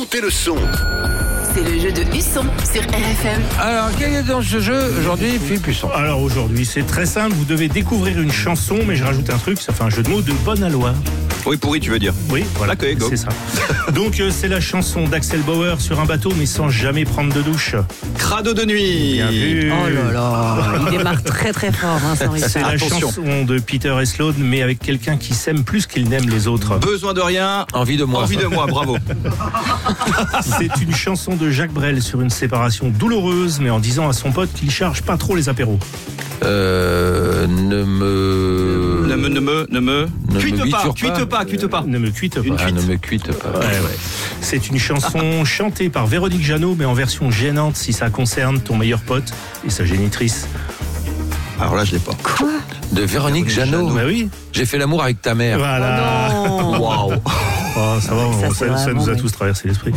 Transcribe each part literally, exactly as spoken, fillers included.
Montez le son. C'est le jeu de Husson sur R F M. Alors, quel est dans ce jeu aujourd'hui, Philippe Husson? Alors aujourd'hui, c'est très simple. Vous devez découvrir une chanson, mais je rajoute un truc, ça fait un jeu de mots de bonne aloi. Oui, pourri, tu veux dire? Oui, voilà, Ok, go. c'est ça. Donc euh, c'est la chanson d'Axel Bauer sur un bateau, mais sans jamais prendre de douche. Crado de nuit. Bien vu. Oh là là, il démarre très très fort, Vincent Richard. C'est la Attention. chanson de Peter et Sloan, mais avec quelqu'un qui s'aime plus qu'il n'aime les autres. Besoin de rien. Envie de moi. Envie de moi, bravo. C'est une chanson de Jacques Brel sur une séparation douloureuse, mais en disant à son pote qu'il charge pas trop les apéros. Euh, ne me... Ne me, ne me, ne me. Ne Cuite me pas, biture cuite pas. pas, cuite pas. Ne me cuite pas. Ah, ne me cuite pas. Ouais, ouais. C'est une chanson chantée par Véronique Jeannot, mais en version gênante si ça concerne ton meilleur pote et sa génitrice. Alors là, je l'ai pas. Quoi? De Véronique Jeannot. Bah oui. J'ai fait l'amour avec ta mère. Voilà. Non. Waouh. Oh, ça va, Ça, ça, c'est ça vraiment, nous a oui. tous traversé l'esprit.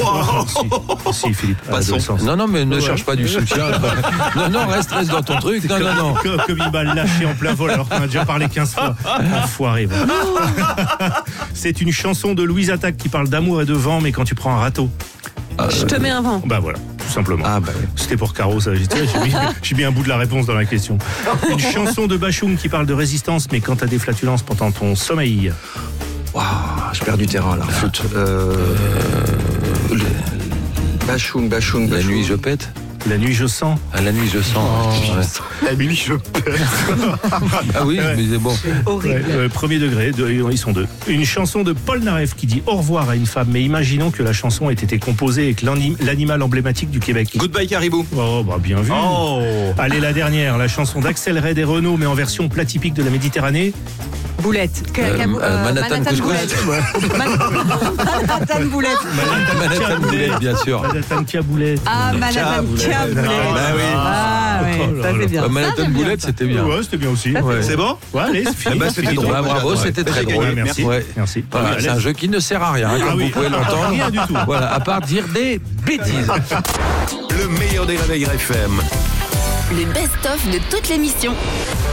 si, si, Philippe. à Passons. l'adolescence. Non, non, mais ne Ouais. cherche pas du soutien. Non, non, reste, reste dans ton truc. Non, non, non. Comme, comme il m'a lâché en plein vol alors qu'on a déjà parlé quinze fois. Enfoiré. va. C'est une chanson de Louise Attaque qui parle d'amour et de vent, mais quand tu prends un râteau. Je te mets un vent. Bah voilà, tout simplement. Ah, bah oui. C'était pour Caro, ça. J'ai j'ai mis, j'ai mis un bout de la réponse dans la question. Une chanson de Bachung qui parle de résistance, mais quand t'as des flatulences pendant ton sommeil. Waouh, je perds du terrain là. Flûte. Euh... le- Bachoum, bachoum, La bachoum. nuit, je pète. La nuit, je sens. À la nuit, je sens. Ouais. La nuit, je perds. Ah oui, mais c'est bon. Horrible. Ouais, ouais, premier degré, de- ils sont deux. Une chanson de Paul Naref qui dit au revoir à une femme, mais imaginons que la chanson ait été composée avec l'anim- l'animal emblématique du Québec. Goodbye Caribou. Oh, bah bien vu. Oh. Allez, la dernière, la chanson d'Axel Red et Renaud, mais en version plat typique de la Méditerranée. Boulette. Que- Euh, cabou- euh, Manhattan couscous. Boulette. Man- Manhattan Boulette. Manhattan Boulette, bien sûr. Manhattan Caboulette. Ah, Manhattan Boulette. Caboulette. Bah oui. Ah, ouais, Oh là ça là. c'est bien. Euh, Manhattan Ça, j'aime bien Boulette, ça. c'était bien. Ouais, c'était bien aussi. Ouais. C'est bon? Ouais, allez, c'est fini. Eh ben, c'était Fini. drôle. Ouais, bravo, Ouais. c'était très J'ai drôle. gagné. Merci. Ouais. Merci. Voilà, Allez. c'est un jeu qui ne sert à rien, hein, Ah comme oui. vous pouvez l'entendre. Rien du tout. Voilà, à part dire des bêtises. Le meilleur des réveils R F M. Le best-of de toute l'émission.